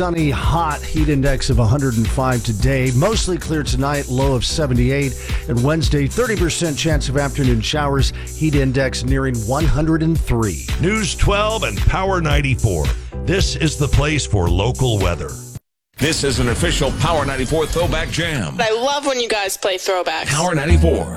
sunny, hot heat index of 105 today. Mostly clear tonight, low of 78. And Wednesday, 30% chance of afternoon showers, heat index nearing 103. News 12 and Power 94. This is the place for local weather. This is an official Power 94 Throwback Jam. I love when you guys play throwbacks. Power 94.